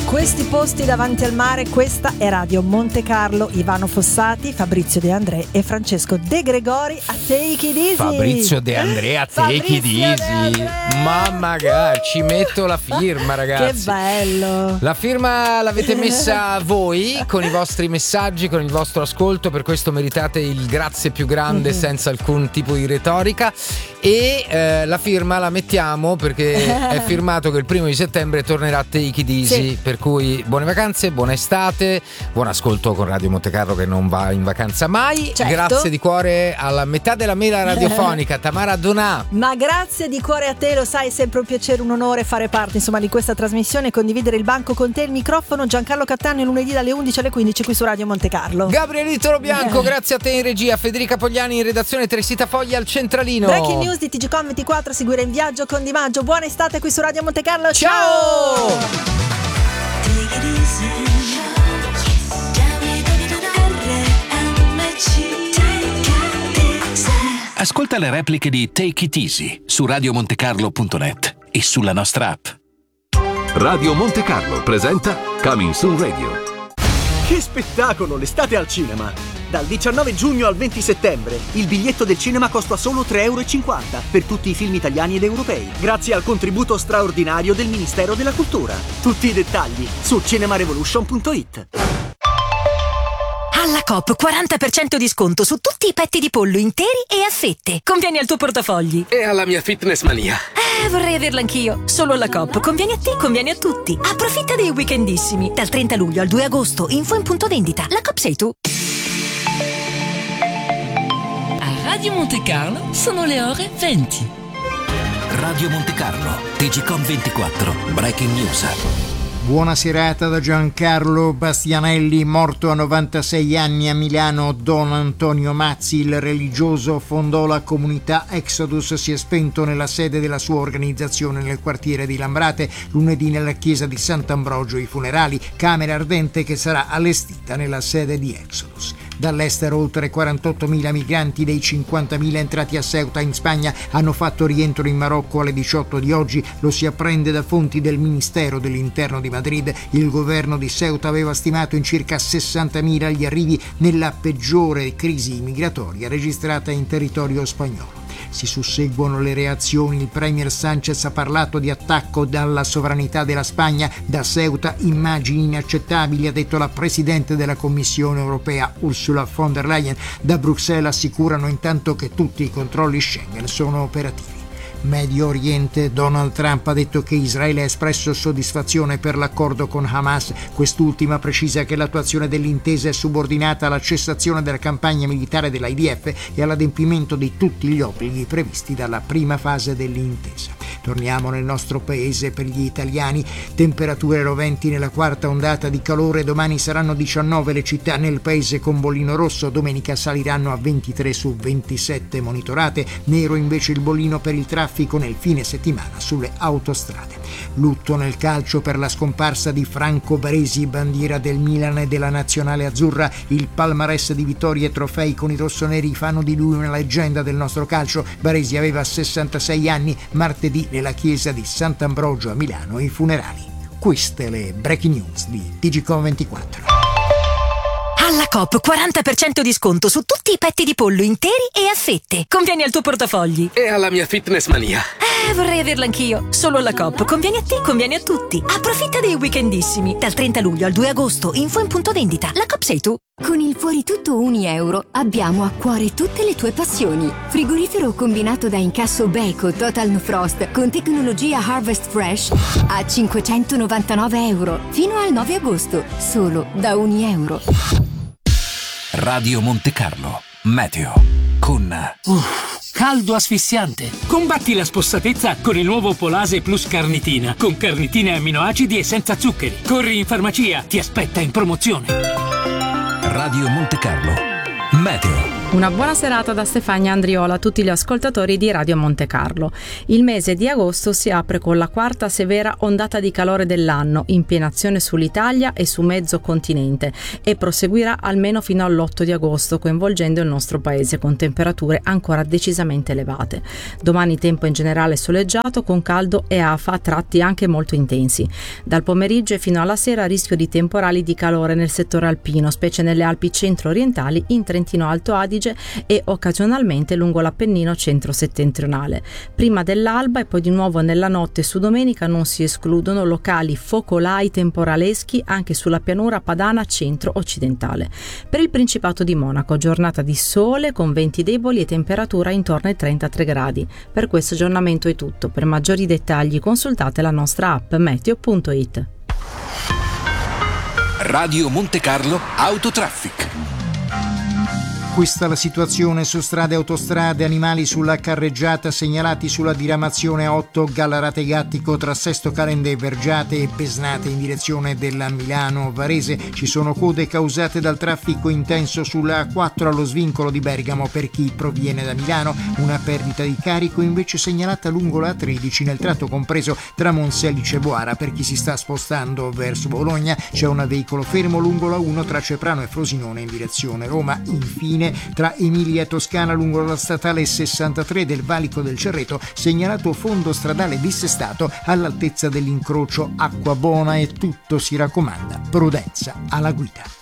Questi posti davanti al mare, questa è Radio Monte Carlo. Ivano Fossati, Fabrizio De André e Francesco De Gregori a Take It Easy. Fabrizio De André a Take It Easy. Mamma mia, ci metto la firma, ragazzi. Che bello. La firma l'avete messa voi con i vostri messaggi, con il vostro ascolto, per questo meritate il grazie più grande senza alcun tipo di retorica. E la firma la mettiamo perché è firmato che il 1° di settembre tornerà Take It Easy, sì. Per cui buone vacanze, buona estate, buon ascolto con Radio Monte Carlo che non va in vacanza mai. Certo. Grazie di cuore alla metà della mela radiofonica, Tamara Donà. Ma grazie di cuore a te, lo sai, è sempre un piacere, un onore fare parte insomma di questa trasmissione e condividere il banco con te, il microfono. Giancarlo Cattaneo, lunedì dalle 11 alle 15 qui su Radio Monte Carlo. Gabrielito Bianco, grazie a te in regia, Federica Pogliani in redazione, Teresita Foglia al centralino. Breaking news di TGcom24 a seguire in viaggio con Di Maggio. Buona estate qui su Radio Monte Carlo. Ciao! Ascolta le repliche di Take It Easy su radiomontecarlo.net e sulla nostra app. Radio Monte Carlo presenta Coming Soon Radio. Che spettacolo, l'estate al cinema! Dal 19 giugno al 20 settembre il biglietto del cinema costa solo €3,50 per tutti i film italiani ed europei, grazie al contributo straordinario del Ministero della Cultura. Tutti i dettagli su cinemarevolution.it. Alla Coop 40% di sconto su tutti i petti di pollo interi e a fette. Conviene al tuo portafogli. E alla mia fitness mania. Vorrei averla anch'io. Solo alla Coop. Conviene a te, conviene a tutti. Approfitta dei weekendissimi. Dal 30 luglio al 2 agosto. Info in punto vendita. La Coop sei tu. A Radio Monte Carlo sono le ore 20. Radio Monte Carlo, TGcom24, Breaking News. Buona serata da Giancarlo Bastianelli. Morto a 96 anni a Milano Don Antonio Mazzi, il religioso fondò la comunità Exodus, si è spento nella sede della sua organizzazione nel quartiere di Lambrate. Lunedì nella chiesa di Sant'Ambrogio i funerali, camera ardente che sarà allestita nella sede di Exodus. Dall'estero oltre 48.000 migranti dei 50.000 entrati a Ceuta in Spagna hanno fatto rientro in Marocco alle 18 di oggi, lo si apprende da fonti del Ministero dell'Interno di Madrid. Il governo di Ceuta aveva stimato in circa 60.000 gli arrivi nella peggiore crisi migratoria registrata in territorio spagnolo. Si susseguono le reazioni. Il premier Sánchez ha parlato di attacco alla sovranità della Spagna da Ceuta, immagini inaccettabili, ha detto la presidente della Commissione europea Ursula von der Leyen. Da Bruxelles assicurano intanto che tutti i controlli Schengen sono operativi. Medio Oriente, Donald Trump ha detto che Israele ha espresso soddisfazione per l'accordo con Hamas. Quest'ultima precisa che l'attuazione dell'intesa è subordinata alla cessazione della campagna militare dell'IDF e all'adempimento di tutti gli obblighi previsti dalla prima fase dell'intesa. Torniamo nel nostro paese. Per gli italiani, temperature roventi nella quarta ondata di calore. Domani saranno 19 le città nel paese con bollino rosso, domenica saliranno a 23 su 27 monitorate, nero invece il bollino per il traffico nel fine settimana sulle autostrade. Lutto nel calcio per la scomparsa di Franco Baresi, bandiera del Milan e della nazionale azzurra. Il palmarès di vittorie e trofei con i rossoneri fanno di lui una leggenda del nostro calcio. Baresi aveva 66 anni. Martedì nella chiesa di Sant'Ambrogio a Milano i funerali. Queste le breaking news di TGcom24. Alla Coop 40% di sconto su tutti i petti di pollo interi e a fette. Conviene al tuo portafogli. E alla mia fitness mania. Vorrei averla anch'io. Solo alla Coop. Conviene a te, conviene a tutti. Approfitta dei weekendissimi. Dal 30 luglio al 2 agosto. Info in punto vendita. La Coop sei tu. Con il fuori tutto €1 abbiamo a cuore tutte le tue passioni. Frigorifero combinato da incasso Beko Total No Frost con tecnologia Harvest Fresh a €599 fino al 9 agosto, solo da €1. Radio Monte Carlo, meteo con Caldo asfissiante. Combatti la spossatezza con il nuovo Polase Plus Carnitina, con carnitine e amminoacidi e senza zuccheri. Corri in farmacia, ti aspetta in promozione. Radio Monte Carlo, meteo. Una buona serata da Stefania Andriola a tutti gli ascoltatori di Radio Monte Carlo. Il mese di agosto si apre con la quarta severa ondata di calore dell'anno, in piena azione sull'Italia e su mezzo continente, e proseguirà almeno fino all'8 di agosto, coinvolgendo il nostro paese con temperature ancora decisamente elevate. Domani tempo in generale soleggiato, con caldo e afa a tratti anche molto intensi. Dal pomeriggio e fino alla sera rischio di temporali di calore nel settore alpino, specie nelle Alpi centro-orientali, in Trentino Alto Adige e occasionalmente lungo l'Appennino centro-settentrionale. Prima dell'alba e poi di nuovo nella notte su domenica non si escludono locali focolai temporaleschi anche sulla pianura padana centro-occidentale. Per il Principato di Monaco, giornata di sole con venti deboli e temperatura intorno ai 33 gradi. Per questo aggiornamento è tutto. Per maggiori dettagli consultate la nostra app meteo.it. Radio Monte Carlo Autotraffic. Questa la situazione su strade e autostrade. Animali sulla carreggiata segnalati sulla diramazione 8 Gallarate Gattico tra Sesto Calende e Vergiate e Pesnate in direzione della Milano Varese. Ci sono code causate dal traffico intenso sulla A4 allo svincolo di Bergamo per chi proviene da Milano. Una perdita di carico invece segnalata lungo la A13 nel tratto compreso tra Monselice e Boara per chi si sta spostando verso Bologna. C'è un veicolo fermo lungo la 1 tra Ceprano e Frosinone in direzione Roma. Infine tra Emilia e Toscana lungo la statale 63 del Valico del Cerreto segnalato fondo stradale dissestato all'altezza dell'incrocio Acquabona e tutto si raccomanda prudenza alla guida.